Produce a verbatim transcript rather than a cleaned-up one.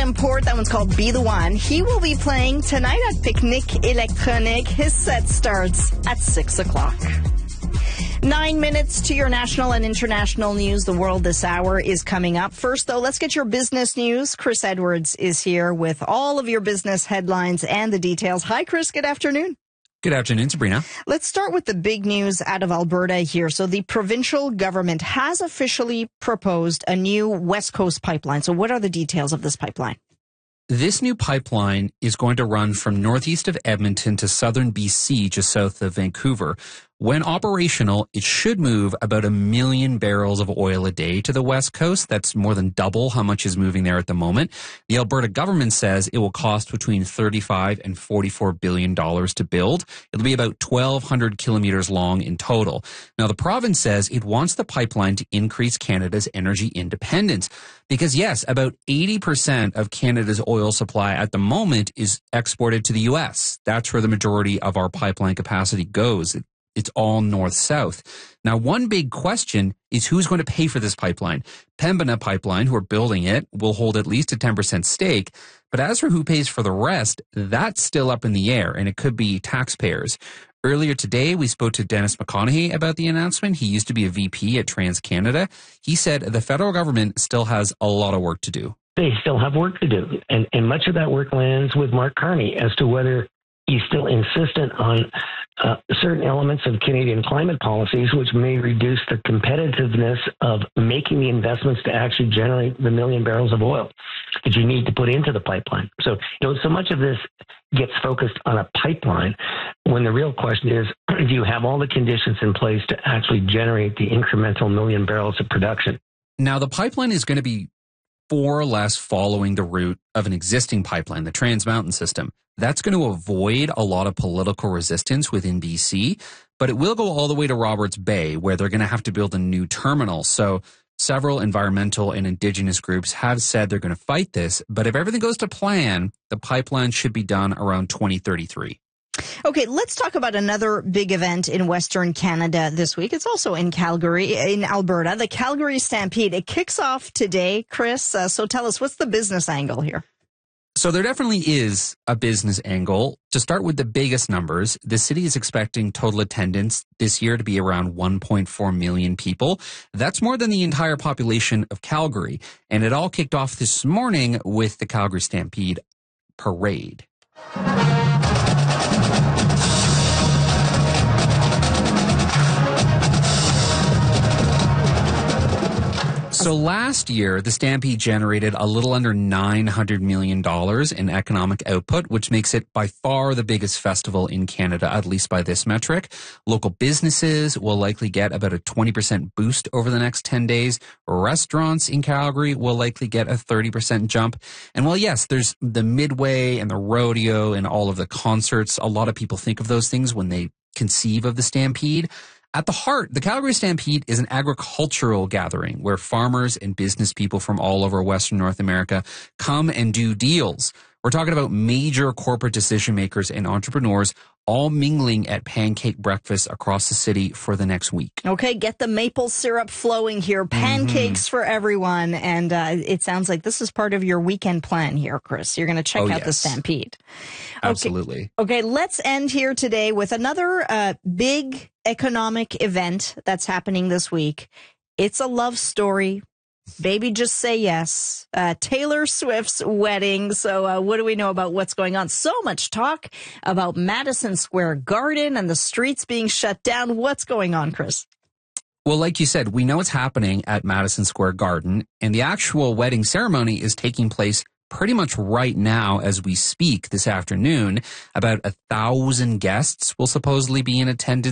Lamport. That one's called Be the One. He will be playing tonight at Picnic Electronique. His set starts at six o'clock. Nine minutes to your national and international news. The world this hour is coming up. First, though, let's get your business news. Chris Edwards is here with all of your business headlines and the details. Hi, Chris. Good afternoon. Good afternoon, Sabrina. Let's start with the big news out of Alberta here. So the provincial government has officially proposed a new West Coast pipeline. So what are the details of this pipeline? This new pipeline is going to run from northeast of Edmonton to southern B C, just south of Vancouver. When operational, it should move about a million barrels of oil a day to the West Coast. That's more than double how much is moving there at the moment. The Alberta government says it will cost between thirty-five and forty-four billion dollars to build. It'll be about twelve hundred kilometers long in total. Now, the province says it wants the pipeline to increase Canada's energy independence because, yes, about eighty percent of Canada's oil supply at the moment is exported to the U S. That's where the majority of our pipeline capacity goes. It's all north-south. Now, one big question is who's going to pay for this pipeline? Pembina Pipeline, who are building it, will hold at least a ten percent stake. But as for who pays for the rest, that's still up in the air, and it could be taxpayers. Earlier today, we spoke to Dennis McConaughey about the announcement. He used to be a V P at TransCanada. He said the federal government still has a lot of work to do. They still have work to do, and, and much of that work lands with Mark Carney as to whether he's still insistent on uh, certain elements of Canadian climate policies, which may reduce the competitiveness of making the investments to actually generate the million barrels of oil that you need to put into the pipeline. So, you know, so much of this gets focused on a pipeline when the real question is, do you have all the conditions in place to actually generate the incremental million barrels of production? Now, the pipeline is going to be more or less following the route of an existing pipeline, the Trans Mountain system. That's going to avoid a lot of political resistance within B C, but it will go all the way to Roberts Bay, where they're going to have to build a new terminal. So several environmental and indigenous groups have said they're going to fight this, but if everything goes to plan, the pipeline should be done around twenty thirty-three. Okay, let's talk about another big event in Western Canada this week. It's also in Calgary, in Alberta, the Calgary Stampede. It kicks off today, Chris. Uh, so tell us, what's the business angle here? So there definitely is a business angle. To start with the biggest numbers, the city is expecting total attendance this year to be around one point four million people. That's more than the entire population of Calgary. And it all kicked off this morning with the Calgary Stampede Parade. So last year, the Stampede generated a little under nine hundred million dollars in economic output, which makes it by far the biggest festival in Canada, at least by this metric. Local businesses will likely get about a twenty percent boost over the next ten days. Restaurants in Calgary will likely get a thirty percent jump. And while, yes, there's the Midway and the rodeo and all of the concerts, a lot of people think of those things when they conceive of the Stampede. At the heart, the Calgary Stampede is an agricultural gathering where farmers and business people from all over Western North America come and do deals. We're talking about major corporate decision makers and entrepreneurs all mingling at pancake breakfast across the city for the next week. Okay, get the maple syrup flowing here. Pancakes mm-hmm. for everyone. And uh, it sounds like this is part of your weekend plan here, Chris. You're going to check oh, out yes. the Stampede. Absolutely. Okay, okay, let's end here today with another uh, big economic event that's happening this week. It's a love story. Baby, just say yes. Uh, Taylor Swift's wedding. So uh, what do we know about what's going on? So much talk about Madison Square Garden and the streets being shut down. What's going on, Chris? Well, like you said, we know it's happening at Madison Square Garden, and the actual wedding ceremony is taking place pretty much right now as we speak this afternoon. About a thousand guests will supposedly be in attendance